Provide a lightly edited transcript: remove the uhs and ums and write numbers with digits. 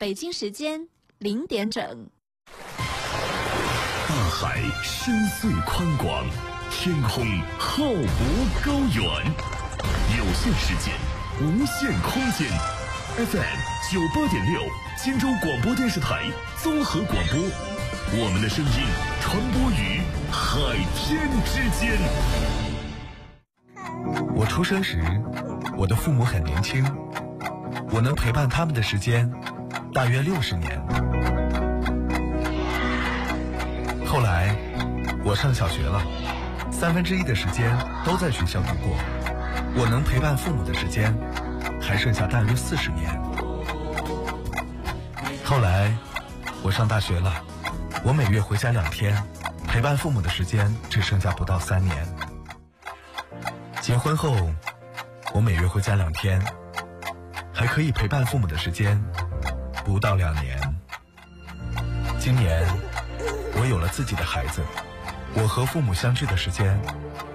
北京时间0点整。 大海深邃宽广，天空浩博高远，有限时间，无限空间。FM98.6，荆州广播电视台综合广播，我们的声音传播于海天之间。 我出生时，我的父母很年轻，我能陪伴他们的时间大约60年。后来我上小学了，1/3的时间都在学校度过，我能陪伴父母的时间还剩下大约40年。后来我上大学了，我每月回家2天，陪伴父母的时间只剩下不到3年。结婚后我每月回家2天，还可以陪伴父母的时间不到2年。今年我有了自己的孩子，我和父母相聚的时间